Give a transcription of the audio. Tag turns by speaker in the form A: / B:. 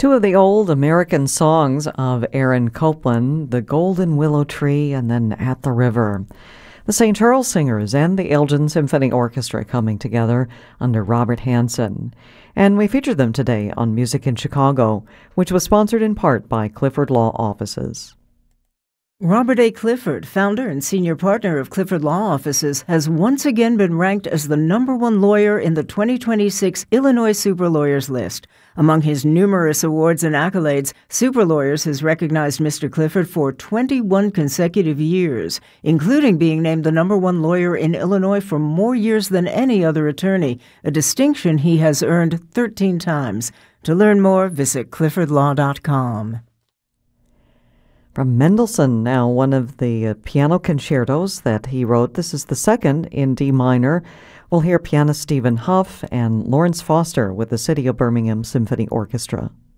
A: Two of the old American songs of Aaron Copland, The Golden Willow Tree and then At the River. The St. Charles Singers and the Elgin Symphony Orchestra coming together under Robert Hansen. And we featured them today on Music in Chicago, which was sponsored in part by Clifford Law Offices.
B: Robert A. Clifford, founder and senior partner of Clifford Law Offices, has once again been ranked as the #1 lawyer in the 2026 Illinois Super Lawyers list. Among his numerous awards and accolades, Super Lawyers has recognized Mr. Clifford for 21 consecutive years, including being named the #1 lawyer in Illinois for more years than any other attorney, a distinction he has earned 13 times. To learn more, visit cliffordlaw.com.
A: From Mendelssohn now, one of the piano concertos that he wrote. This is the second in D minor. We'll hear pianist Stephen Huff and Lawrence Foster with the City of Birmingham Symphony Orchestra.